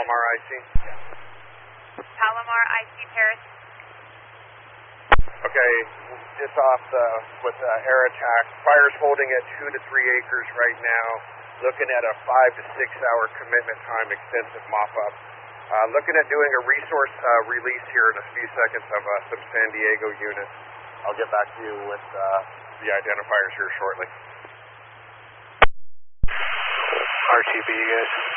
Palomar IC. Palomar IC Paris. Okay, just off with air attack. Fire's holding at 2 to 3 acres right now. Looking at a 5 to 6 hour commitment time, extensive mop-up. Looking at doing a resource release here in a few seconds of some San Diego units. I'll get back to you with the identifiers here shortly. RTB, you guys.